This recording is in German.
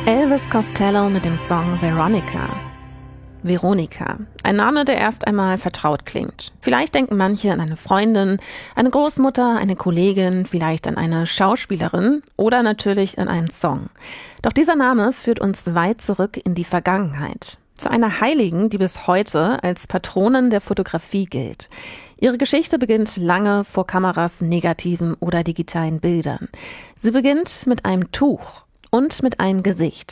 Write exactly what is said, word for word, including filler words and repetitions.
Elvis Costello mit dem Song Veronica. Veronica, ein Name, der erst einmal vertraut klingt. Vielleicht denken manche an eine Freundin, eine Großmutter, eine Kollegin, vielleicht an eine Schauspielerin oder natürlich an einen Song. Doch dieser Name führt uns weit zurück in die Vergangenheit. Zu einer Heiligen, die bis heute als Patronin der Fotografie gilt. Ihre Geschichte beginnt lange vor Kameras negativen oder digitalen Bildern. Sie beginnt mit einem Tuch und mit einem Gesicht.